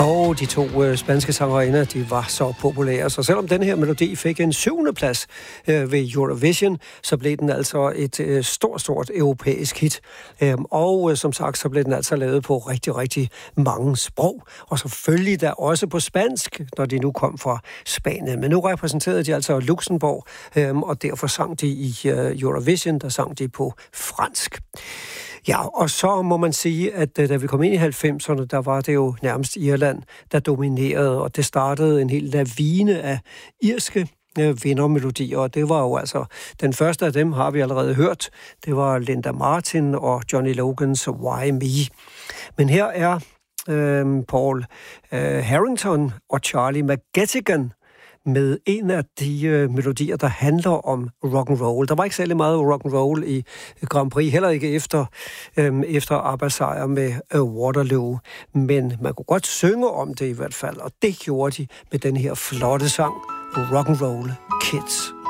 Og de to spanske sangerinder, de var så populære, så selvom den her melodi fik en 7. plads ved Eurovision, så blev den altså et stort europæisk hit. Og som sagt, så blev den altså lavet på rigtig mange sprog, og selvfølgelig der også på spansk, når de nu kom fra Spanien. Men nu repræsenterede de altså Luxembourg, og derfor sang de i Eurovision, der sang de på fransk. Ja, og så må man sige, at da vi kom ind i 90'erne, der var det jo nærmest Irland, der dominerede, og det startede en hel lavine af irske vindermelodier, og det var jo altså, den første af dem har vi allerede hørt, det var Linda Martin og Johnny Logans Why Me. Men her er Paul Harrington og Charlie McGettigan med en af de melodier, der handler om rock and roll. Der var ikke særlig meget rock and roll i Grand Prix, heller ikke efter ABBA-sejr med Waterloo, men man kunne godt synge om det i hvert fald, og det gjorde de med den her flotte sang, Rock and Roll Kids.